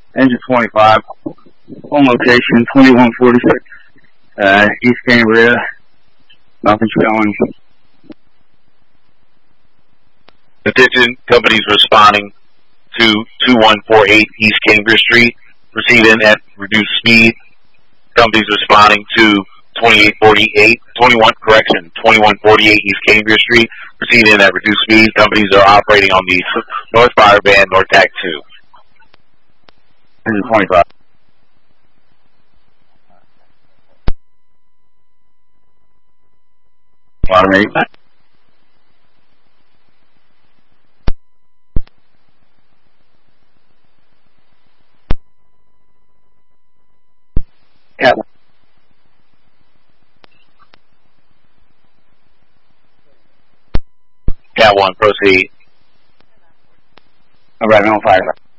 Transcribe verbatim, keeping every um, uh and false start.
Engine twenty-five. Home location twenty-one forty-six. Uh, East Cambria. Nothing's showing. Attention, companies responding to two one four eight East Cambria Street. Proceeding at reduced speed. Companies responding to twenty-eight forty-eight, twenty-one, correction, twenty-one forty-eight East Cambria Street. Proceeding at reduced speed. Companies are operating on the North Fire Band, North Tac two. Engine twenty-five. Automate. Cat one. Cat one, proceed. All right, I'm on fire.